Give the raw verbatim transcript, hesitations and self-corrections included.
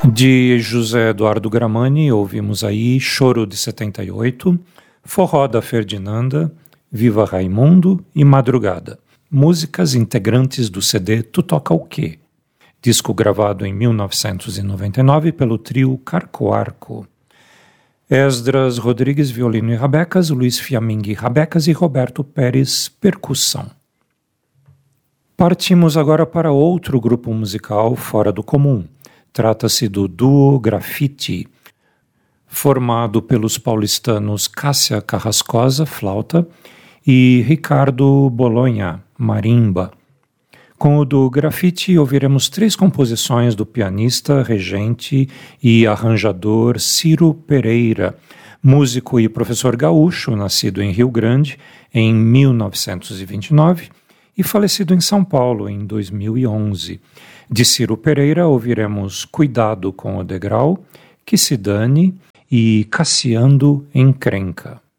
De José Eduardo Gramani, ouvimos aí Choro de setenta e oito, Forró da Ferdinanda, Viva Raimundo e Madrugada, músicas integrantes do C D Tu Toca o Quê? Disco gravado em mil novecentos e noventa e nove pelo trio Carcoarco. Esdras Rodrigues, violino e rabecas, Luiz Fiammingue, rabecas e Roberto Pérez, percussão. Partimos agora para outro grupo musical fora do comum. Trata-se do Duo Grafite, formado pelos paulistanos Cássia Carrascosa, flauta, e Ricardo Bolonha, marimba. Com o Duo Grafite ouviremos três composições do pianista, regente e arranjador Ciro Pereira, músico e professor gaúcho, nascido em Rio Grande em mil novecentos e vinte e nove e falecido em São Paulo em dois mil e onze. De Ciro Pereira ouviremos Cuidado com o Degrau, Que se Dane e Cassiando Encrenca.